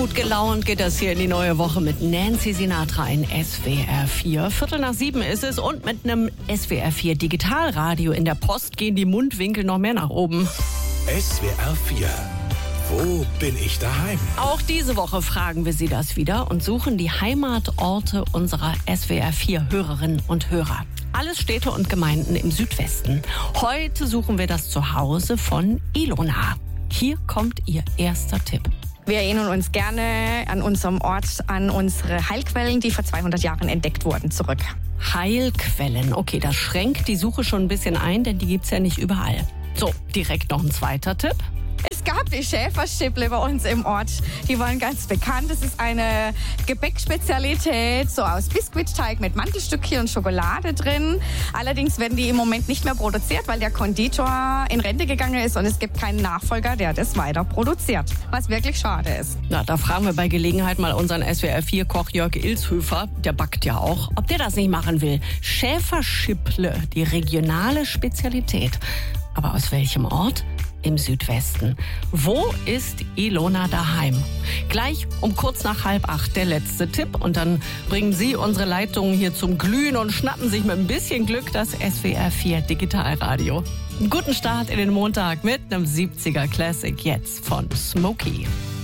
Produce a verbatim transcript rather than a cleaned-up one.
Gut gelaunt geht das hier in die neue Woche mit Nancy Sinatra in S W R vier. Viertel nach sieben ist es und mit einem S W R vier Digitalradio in der Post gehen die Mundwinkel noch mehr nach oben. S W R vier. Wo bin ich daheim? Auch diese Woche fragen wir Sie das wieder und suchen die Heimatorte unserer S W R vier Hörerinnen und Hörer. Alles Städte und Gemeinden im Südwesten. Heute suchen wir das Zuhause von Ilona. Hier kommt ihr erster Tipp. Wir erinnern uns gerne an unserem Ort an unsere Heilquellen, die vor zweihundert Jahren entdeckt wurden, zurück. Heilquellen. Okay, das schränkt die Suche schon ein bisschen ein, denn die gibt's ja nicht überall. So, direkt noch ein zweiter Tipp. Es gab die Schäferschipple bei uns im Ort. Die waren ganz bekannt. Es ist eine Gebäckspezialität, so aus Biskuitteig mit Mandelstückchen und Schokolade drin. Allerdings werden die im Moment nicht mehr produziert, weil der Konditor in Rente gegangen ist und es gibt keinen Nachfolger, der das weiter produziert. Was wirklich schade ist. Na, da fragen wir bei Gelegenheit mal unseren S W R vier Koch Jörg Ilshöfer, der backt ja auch, ob der das nicht machen will. Schäferschipple, die regionale Spezialität. Aber aus welchem Ort? Im Südwesten. Wo ist Ilona daheim? Gleich um kurz nach halb acht der letzte Tipp und dann bringen Sie unsere Leitungen hier zum Glühen und schnappen sich mit ein bisschen Glück das S W R vier Digitalradio. Einen guten Start in den Montag mit einem siebziger Classic jetzt von Smokey.